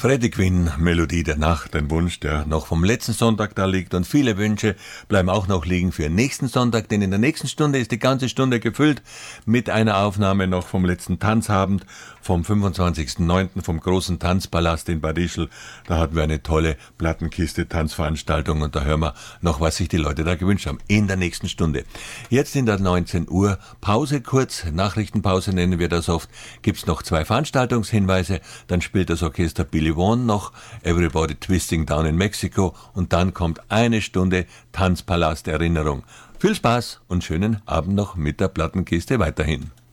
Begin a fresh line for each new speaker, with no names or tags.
Freddie Quinn, Melodie der Nacht, ein Wunsch, der noch vom letzten Sonntag da liegt, und viele Wünsche bleiben auch noch liegen für nächsten Sonntag, denn in der nächsten Stunde ist die ganze Stunde gefüllt mit einer Aufnahme noch vom letzten Tanzabend, vom 25.09. vom großen Tanzpalast in Bad Ischl. Da hatten wir eine tolle Plattenkiste-Tanzveranstaltung und da hören wir noch, was sich die Leute da gewünscht haben, in der nächsten Stunde. Jetzt in der 19 Uhr Pause kurz, Nachrichtenpause nennen wir das oft, gibt's noch 2 Veranstaltungshinweise, dann spielt das Orchester Billy One noch, Everybody Twisting Down in Mexico, und dann kommt eine Stunde Tanzpalast Erinnerung. Viel Spaß und schönen Abend noch mit der Plattenkiste weiterhin.